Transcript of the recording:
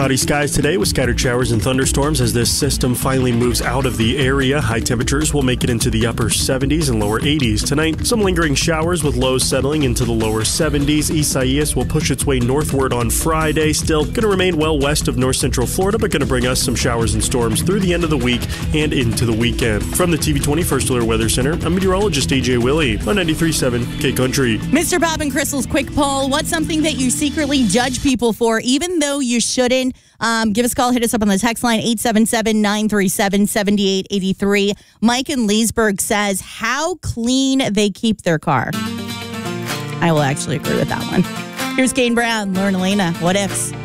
Cloudy skies today with scattered showers and thunderstorms as this system finally moves out of the area. High temperatures will make it into the upper 70s and lower 80s. Tonight, some lingering showers with lows settling into the lower 70s. Isaias will push its way northward on Friday. Still going to remain well west of north central Florida, but going to bring us some showers and storms through the end of the week and into the weekend. From the TV20 First Alert Weather Center, I'm meteorologist AJ Willie on 93.7 K Country. Mr. Bob and Crystal's quick poll. What's something that you secretly judge people for, even though you shouldn't? Give us a call. Hit us up on the text line, 877-937-7883. Mike in Leesburg says how clean they keep their car. I will actually agree with that one. Here's Kane Brown, Lauren Elena. What ifs?